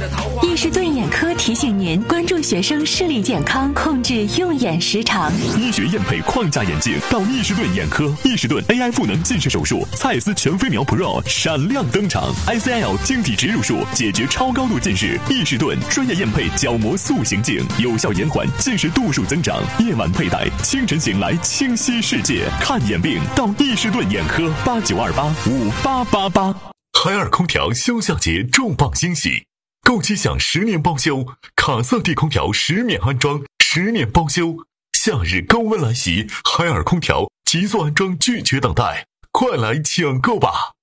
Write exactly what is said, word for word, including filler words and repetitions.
易士顿眼科提醒您关注学生视力健康，控制用眼时长。 医学验配框架眼镜到易士顿眼科，易士顿 A I 赋能近视手术，蔡司全飞秒 Pro 闪亮登场 ，I C L 晶体植入术解决超高度近视，易士顿专业验配角膜塑形镜，有效延缓近视度数增长。夜晚佩戴，清晨醒来清晰世界。看眼病到易士顿眼科，八九二八五八八八。 海尔空调休夏节重磅惊喜，购机享十年包修，卡萨帝空调十免安装，十年包修。夏日高温来袭，海尔空调急速安装拒绝等待，快来抢购吧！